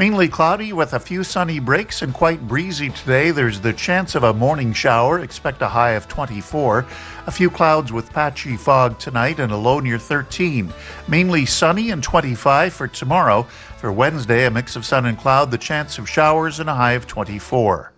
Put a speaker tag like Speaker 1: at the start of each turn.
Speaker 1: Mainly cloudy with a few sunny breaks and quite breezy today. There's the chance of a morning shower. Expect a high of 24. A few clouds with patchy fog tonight and a low near 13. Mainly sunny and 25 for tomorrow. For Wednesday, a mix of sun and cloud, the chance of showers and a high of 24.